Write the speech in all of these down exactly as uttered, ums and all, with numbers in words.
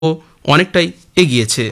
অনেকটাই এগিয়েছে।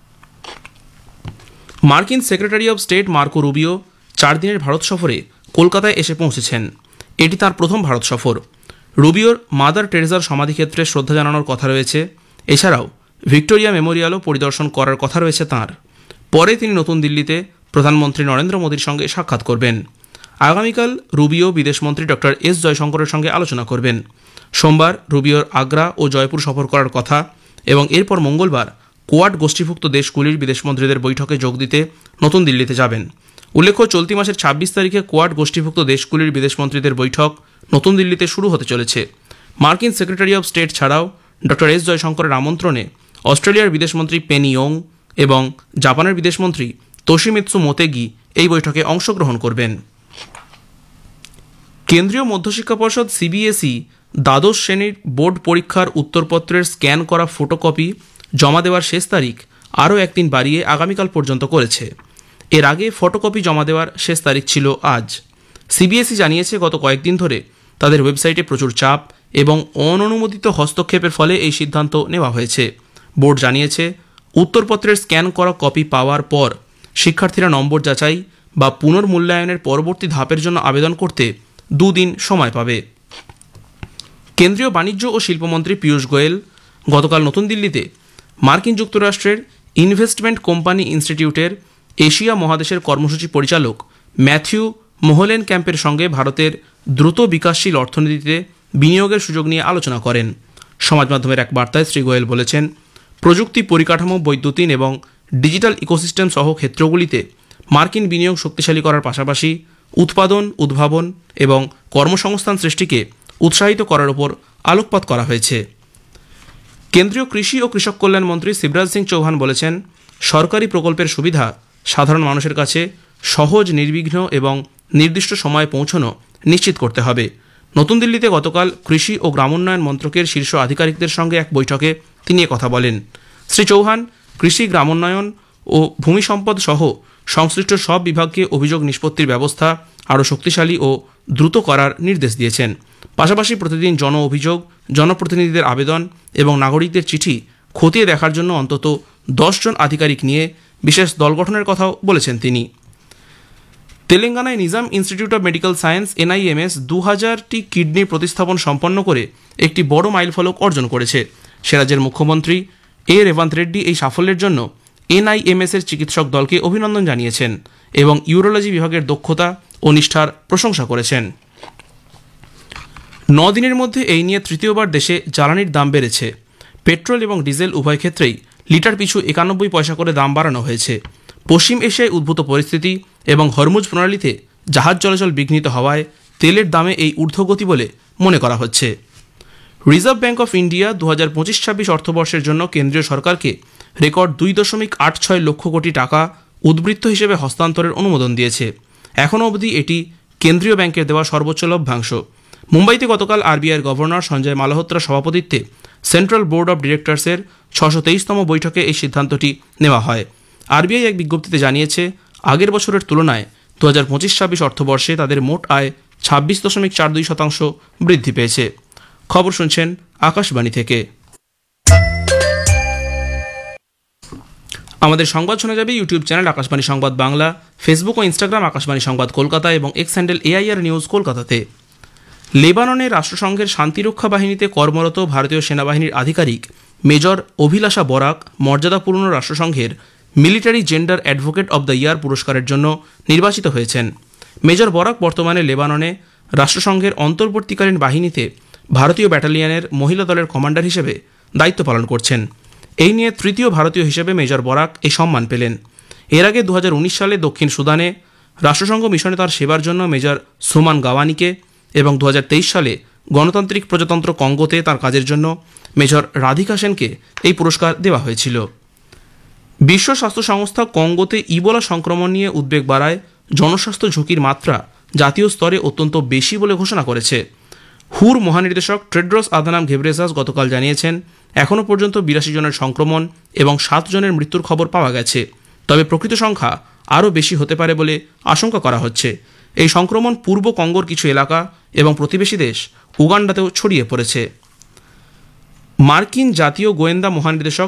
মার্কিন secretary of state Marco Rubio চার দিনের ভারত সফরে কলকাতায় এসে পৌঁছেছেন। এটি তার প্রথম ভারত সফর। রুবিওর মাদার টেরেজার সমাধিক্ষেত্রে শ্রদ্ধা জানানোর কথা রয়েছে। এছাড়াও ভিক্টোরিয়া মেমোরিয়ালও পরিদর্শন করার কথা রয়েছে তাঁর। পরে তিনি নতুন দিল্লিতে প্রধানমন্ত্রী নরেন্দ্র মোদীর সঙ্গে সাক্ষাৎ করবেন। আগামীকাল রুবিও বিদেশমন্ত্রী ডক্টর এস জয়শঙ্করের সঙ্গে আলোচনা করবেন। সোমবার রুবিওর আগ্রা ও জয়পুর সফর করার কথা এবং এরপর মঙ্গলবার কোয়াড গোষ্ঠীভুক্ত দেশগুলির বিদেশমন্ত্রীদের বৈঠকে যোগ দিতে নতুন দিল্লিতে যাবেন। উল্লেখ্য, চলতি মাসের ছাব্বিশ তারিখে কোয়াড গোষ্ঠীভুক্ত দেশগুলির বিদেশমন্ত্রীদের বৈঠক নতুন দিল্লিতে শুরু হতে চলেছে। মার্কিন সেক্রেটারি অব স্টেট ছাড়াও ডক্টর এস জয়শঙ্করের আমন্ত্রণে অস্ট্রেলিয়ার বিদেশমন্ত্রী পেনি ইয়ং এবং জাপানের বিদেশমন্ত্রী তোশিমিৎসু মোতেগি এই বৈঠকে অংশগ্রহণ করবেন। কেন্দ্রীয় মধ্যশিক্ষা পর্ষদ সিবিএসই দ্বাদশ শ্রেণীর বোর্ড পরীক্ষার উত্তরপত্রের স্ক্যান করা ফটোকপি জমা দেওয়ার শেষ তারিখ আরও একদিন বাড়িয়ে আগামীকাল পর্যন্ত করেছে। এর আগে ফটোকপি জমা দেওয়ার শেষ তারিখ ছিল আজ। সিবিএসই জানিয়েছে, গত কয়েকদিন ধরে তাদের ওয়েবসাইটে প্রচুর চাপ এবং অননুমোদিত হস্তক্ষেপের ফলে এই সিদ্ধান্ত নেওয়া হয়েছে। বোর্ড জানিয়েছে, উত্তরপত্রের স্ক্যান করা কপি পাওয়ার পর শিক্ষার্থীরা নম্বর যাচাই বা পুনর্মূল্যায়নের পরবর্তী ধাপের জন্য আবেদন করতে দুদিন সময় পাবে। কেন্দ্রীয় বাণিজ্য ও শিল্পমন্ত্রী পীয়ূষ গোয়েল গতকাল নতুন দিল্লিতে মার্কিন যুক্তরাষ্ট্রের ইনভেস্টমেন্ট কোম্পানি ইনস্টিটিউটের এশিয়া মহাদেশের কর্মসূচি পরিচালক ম্যাথিউ মোহলেন ক্যাম্পের সঙ্গে ভারতের দ্রুত বিকাশশীল অর্থনীতিতে বিনিয়োগের সুযোগ নিয়ে আলোচনা করেন। সমাজ মাধ্যমের এক বার্তায় শ্রী গোয়েল বলেছেন, প্রযুক্তি, পরিকাঠামো, বৈদ্যুতিন এবং ডিজিটাল ইকোসিস্টেম সহ ক্ষেত্রগুলিতে মার্কিন বিনিয়োগ শক্তিশালী করার পাশাপাশি উৎপাদন, উদ্ভাবন এবং কর্মসংস্থান সৃষ্টিকে উৎসাহিত করার উপর আলোকপাত করা হয়েছে। কেন্দ্রীয় কৃষি ও কৃষক কল্যাণ মন্ত্রী শিবরাজ সিং চৌহান বলেছেন, সরকারি প্রকল্পের সুবিধা সাধারণ মানুষের কাছে সহজ, নির্বিঘ্ন এবং নির্দিষ্ট সময়ে পৌঁছানো নিশ্চিত করতে হবে। নতুন দিল্লিতে গতকাল কৃষি ও গ্রামোন্নয়ন মন্ত্রকের শীর্ষ আধিকারিকদের সঙ্গে এক বৈঠকে তিনি কথা বলেন। শ্রী চৌহান কৃষি, গ্রামোন্নয়ন ও ভূমি সম্পদ সহ সংশ্লিষ্ট সব বিভাগকে অভিযোগ নিষ্পত্তির ব্যবস্থা আরও শক্তিশালী ও দ্রুত করার নির্দেশ দিয়েছেন। পাশাপাশি প্রতিদিন জন অভিযোগ, জনপ্রতিনিধিদের আবেদন এবং নাগরিকদের চিঠি খতিয়ে দেখার জন্য অন্তত দশ জন আধিকারিক নিয়ে বিশেষ দল গঠনের কথাও বলেছেন তিনি। তেলেঙ্গানায় Nizam institute of medical science এনআইএমএস দু হাজারটি কিডনি প্রতিস্থাপন সম্পন্ন করে একটি বড় মাইলফলক অর্জন করেছে। সে রাজ্যের মুখ্যমন্ত্রী এ রেভান্ত রেড্ডি এই সাফল্যের জন্য এনআইএমএস এর চিকিৎসক দলকে অভিনন্দন জানিয়েছেন এবং ইউরোলজি বিভাগের দক্ষতা ও নিষ্ঠার প্রশংসা করেছেন। ন দিনের মধ্যে এই নিয়ে তৃতীয়বার দেশে জ্বালানির দাম বেড়েছে। পেট্রোল এবং ডিজেল উভয় ক্ষেত্রেই লিটার পিছু একানব্বই পয়সা করে দাম বাড়ানো হয়েছে। পশ্চিম এশিয়ায় উদ্ভূত পরিস্থিতি এবং হরমুজ প্রণালীতে জাহাজ চলাচল বিঘ্নিত হওয়ায় তেলের দামে এই ঊর্ধ্বগতি বলে মনে করা হচ্ছে। রিজার্ভ ব্যাঙ্ক অফ ইন্ডিয়া দু হাজার পঁচিশ ছাব্বিশ অর্থবর্ষের জন্য কেন্দ্রীয় সরকারকে রেকর্ড দুই দশমিক আট ছয় লক্ষ কোটি টাকা উদ্বৃত্ত হিসেবে হস্তান্তরের অনুমোদন দিয়েছে। এখনও অবধি এটি কেন্দ্রীয় ব্যাংকের দেওয়া সর্বোচ্চ লভ্যাংশ। মুম্বাইতে গতকাল আরবিআইয়ের গভর্নর সঞ্জয় মালহোত্রার সভাপতিত্বে সেন্ট্রাল বোর্ড অব ডিরেক্টরসের ছশো তেইশতম বৈঠকে এই সিদ্ধান্তটি নেওয়া হয়। আরবিআই এক বিজ্ঞপ্তিতে জানিয়েছে, আগের বছরের তুলনায় দু হাজার পঁচিশ ছাব্বিশ অর্থবর্ষে তাদের মোট আয় ছাব্বিশ দশমিক চার দুই শতাংশ বৃদ্ধি পেয়েছে। খবর শুনছেন আকাশবাণী থেকে। আমাদের সংবাদ শোনা যাবে ইউটিউব চ্যানেল আকাশবাণী সংবাদ বাংলা, ফেসবুক ও ইনস্টাগ্রাম আকাশবাণী সংবাদ কলকাতা এবং এক্স হ্যান্ডেল এআইআর নিউজ কলকাতাতে। লেবাননে রাষ্ট্রসংঘের শান্তিরক্ষা বাহিনীতে কর্মরত ভারতীয় সেনাবাহিনীর আধিকারিক মেজর অভিলাষা বরাক মর্যাদাপূর্ণ রাষ্ট্রসংঘের military gender advocate of the year পুরস্কারের জন্য নির্বাচিত হয়েছেন। মেজর বরাক বর্তমানে লেবাননে রাষ্ট্রসংঘের অন্তর্বর্তীকালীন বাহিনীতে ভারতীয় ব্যাটালিয়নের মহিলা দলের কমান্ডার হিসেবে দায়িত্ব পালন করছেন। এই নিয়ে তৃতীয় ভারতীয় হিসেবে মেজর বরাক এই সম্মান পেলেন। এর আগে দু হাজার উনিশ সালে দক্ষিণ সুদানে রাষ্ট্রসংঘ মিশনে তার সেবার জন্য মেজর সুমান গাওয়ানিকে এবং দু হাজার তেইশ সালে গণতান্ত্রিক প্রজাতন্ত্র কঙ্গোতে তার কাজের জন্য মেজর রাধিকা সেনকে এই পুরস্কার দেওয়া হয়েছিল। বিশ্ব স্বাস্থ্য সংস্থা কঙ্গোতে ইবোলা সংক্রমণ নিয়ে উদ্বেগ বাড়ায় জনস্বাস্থ্য ঝুঁকির মাত্রা জাতীয় স্তরে অত্যন্ত বেশি বলে ঘোষণা করেছে। হুর মহানির্দেশক টেড্রোস আধানাম ঘেব্রেসাস গতকাল জানিয়েছেন, এখনও পর্যন্ত বিরাশি জনের সংক্রমণ এবং সাত জনের মৃত্যুর খবর পাওয়া গেছে, তবে প্রকৃত সংখ্যা আরও বেশি হতে পারে বলে আশঙ্কা করা হচ্ছে। এই সংক্রমণ পূর্ব কঙ্গোর কিছু এলাকা এবং প্রতিবেশী দেশ উগান্ডাতেও ছড়িয়ে পড়েছে। মার্কিন জাতীয় গোয়েন্দা মহানির্দেশক